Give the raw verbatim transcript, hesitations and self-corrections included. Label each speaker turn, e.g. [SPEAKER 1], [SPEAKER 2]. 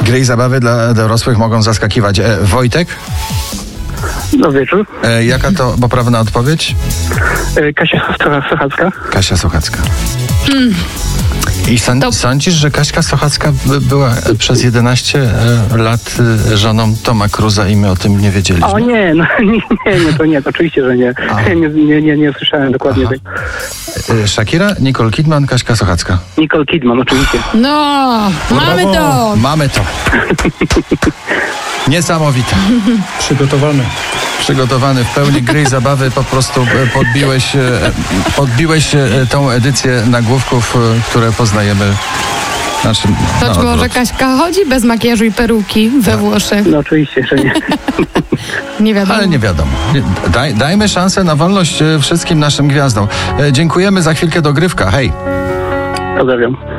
[SPEAKER 1] Gry i zabawy dla dorosłych mogą zaskakiwać. E, Wojtek?
[SPEAKER 2] No wieczór.
[SPEAKER 1] E, jaka to poprawna odpowiedź?
[SPEAKER 2] E, Kasia Sochacka.
[SPEAKER 1] Kasia Sochacka. Hmm. I san-
[SPEAKER 3] To-
[SPEAKER 1] sądzisz, że Kaśka Sochacka by- była przez jedenaście e, lat e, żoną Toma Cruza i my o tym nie wiedzieliśmy?
[SPEAKER 2] O nie, no nie, nie, nie, to nie, to oczywiście, że nie.
[SPEAKER 1] A.
[SPEAKER 2] Nie, nie, nie, nie słyszałem dokładnie
[SPEAKER 1] Aha.
[SPEAKER 2] tego.
[SPEAKER 1] E, Shakira, Nicole Kidman, Kaśka Sochacka.
[SPEAKER 2] Nicole Kidman, oczywiście.
[SPEAKER 3] No, mamy to!
[SPEAKER 1] Mamy to. Niesamowite.
[SPEAKER 4] Przygotowany.
[SPEAKER 1] Przygotowany w pełni. Gry i zabawy, po prostu e, podbiłeś, e, podbiłeś e, tą edycję nagłówków, e, które poznajemy. Znaczy,
[SPEAKER 3] To
[SPEAKER 1] no,
[SPEAKER 3] czy może
[SPEAKER 1] odwrót.
[SPEAKER 3] Kaśka chodzi bez makijażu i peruki we Włoszech?
[SPEAKER 2] No oczywiście, że nie.
[SPEAKER 3] Nie wiadomo.
[SPEAKER 1] Ale nie wiadomo. Nie- Daj, dajmy szansę na wolność e, wszystkim naszym gwiazdom. E, Dziękujemy, za chwilkę dogrywka. Hej.
[SPEAKER 2] Pozdrawiam.